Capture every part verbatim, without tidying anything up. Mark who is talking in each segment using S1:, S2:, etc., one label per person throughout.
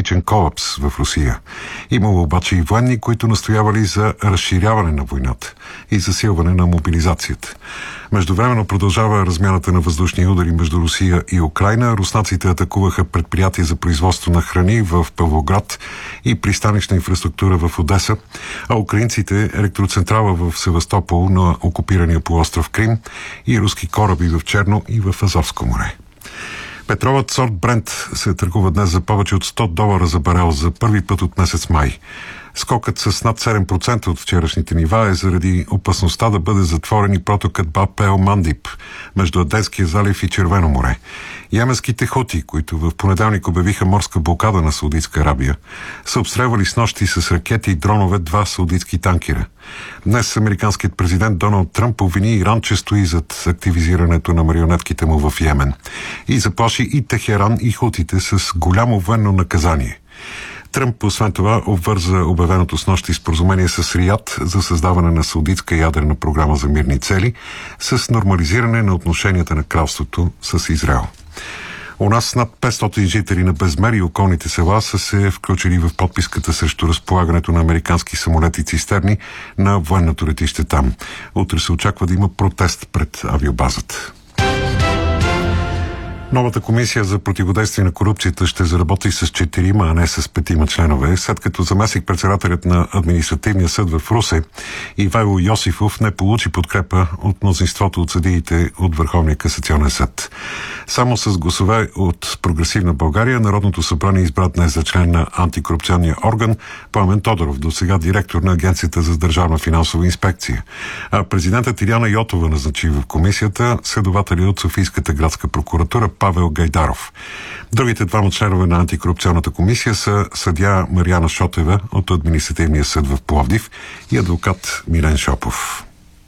S1: психологичен колапс в Русия. Имало обаче и военни, които настоявали за разширяване на войната и засилване на мобилизацията. Междувременно продължава размяната на въздушни удари между Русия и Украйна. Руснаците атакуваха предприятия за производство на храни в Павлоград и пристанищна инфраструктура в Одеса, а украинците електроцентрала в Севастопол на окупирания полуостров Крим и руски кораби в Черно и в Азовско море. Петролът сорт Брент се търгува днес за повече от сто долара за барел за първи път от месец май. Скокът с над седем процента от вчерашните нива е заради опасността да бъде затворен и протокът Баб ел Мандиб между Аденския залив и Червено море. Йеменските хоти, които в понеделник обявиха морска блокада на Саудитска Арабия, са обстрелвали с нощи с ракети и дронове два саудитски танкера. Днес американският президент Доналд Тръмп обвини Иран, че стои зад активизирането на марионетките му в Йемен и заплаши и Техеран и хутите с голямо военно наказание. Тръмп, освен това, обвърза обявеното с нощи споразумение с Рияд за създаване на саудитска ядрена програма за мирни цели с нормализиране на отношенията на кралството с Израел. У нас над петстотин жители на Безмер и околните села са се включили в подписката срещу разполагането на американски самолети цистерни на военното летище там. Утре се очаква да има протест пред авиобазата. Новата комисия за противодействие на корупцията ще заработи с четирима, а не с петима членове, след като заместник-председателят на административния съд в Русе Ивайло Йосифов не получи подкрепа от мнозинството от съдиите от Върховния касационен съд. Само с гласове от Прогресивна България Народното събрание избра днес за член на антикорупционния орган Пламен Тодоров, досега директор на Агенцията за държавна финансова инспекция. А президентът Иряна Йотова назначи в комисията следователи от Софийската градска прокуратура Павел Гайдаров. Другите двама членове на антикорупционната комисия са съдия Мариана Шотева от административния съд в Пловдив и адвокат Милен Шопов.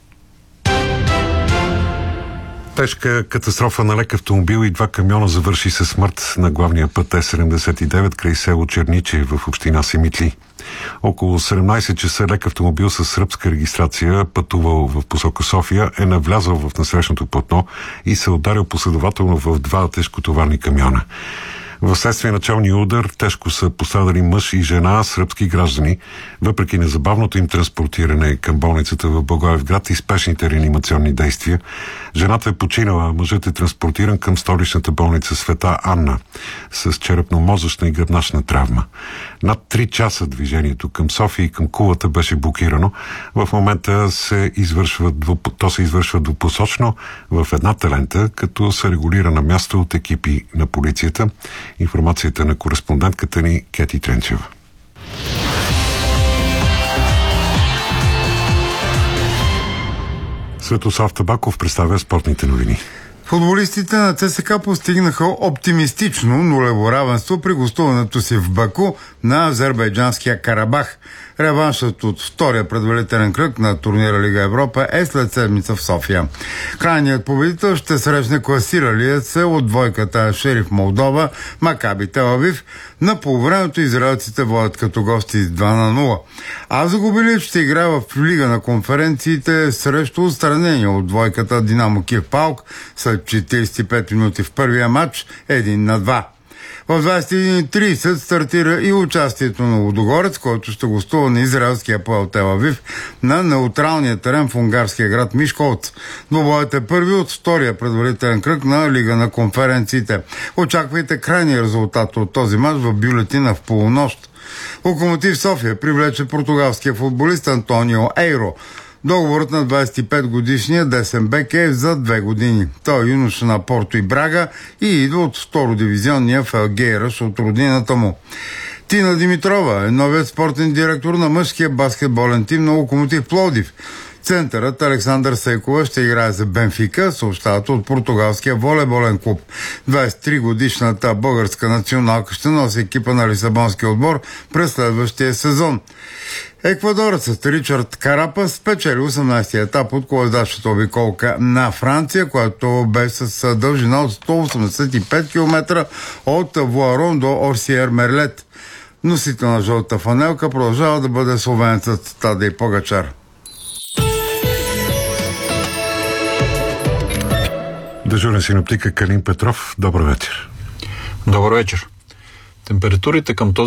S1: Тежка катастрофа на лек автомобил и два камиона завърши със смърт на главния път Е седемдесет и девет край село Черниче в община Симитли. Около седемнайсет часа лек автомобил с сръбска регистрация, пътувал в посока София, е навлязъл в насрещното платно и се ударил последователно в два тежкотоварни камиона. Вследствие на челния удар тежко са пострадали мъж и жена, сръбски граждани, въпреки незабавното им транспортиране към болницата в Благоевград и спешните реанимационни действия. Жената е починала, а мъжът е транспортиран към столичната болница Света Анна с черепно-мозъчна и гръбначна травма. Над три часа движението към София и към Кулата беше блокирано. В момента се извършва, то се извършва двупосочно в едната лента, като се регулира на място от екипи на полицията. Информацията на кореспондентката ни Кети Тренчева. Светослав Табаков представя спортните новини.
S2: Футболистите на ЦСКА постигнаха оптимистично нулево равенство при гостуването си в Баку на азербайджанския Карабах. Реваншът от втория предварителен кръг на турнира Лига Европа е след седмица в София. Крайният победител ще срещне класиралият се от двойката Шериф Молдова Макаби Тел Авив. На полувремето израелците водят като гости с два на нула. А загубилият ще играе в Лига на конференциите срещу отстранения от двойката Динамо Киев Паук след четирийсет и пет минути в първия матч един на два. В двайсет и един и трийсет стартира и участието на Лудогорец, който ще гостува на израелския АПОЕЛ Тел Авив на неутралния терен в унгарския град Мишколц. Двобоят е първи от втория предварителен кръг на Лига на конференциите. Очаквайте крайния резултат от този мач в бюлетина в полунощ. Локомотив София привлече португалския футболист Антонио Ейро. Договорът на двайсет и пет годишния десен бек е за две години. Той е юноша на Порто и Брага и идва от втородивизионния Фелгейраш от родината му. Тина Димитрова е новият спортен директор на мъжкия баскетболен тим на Локомотив Пловдив. Центърът Александър Сейкова ще играе за Бенфика, съобщават от португалския волейболен клуб. двайсет и три годишната българска националка ще носи екипа на Лисабонския отбор през следващия сезон. Еквадорецът Ричард Карапас спечели осемнайсети етап от колоездачната обиколка на Франция, която бе с дължина от сто осемдесет и пет километра от Вуарон до Орсиер Мерлет. Носител на жълта фанелка продължава да бъде словенецът Тадей Погачар.
S1: Дежурен синоптик Калин Петров. Добър вечер.
S3: Добър вечер. Температурите към този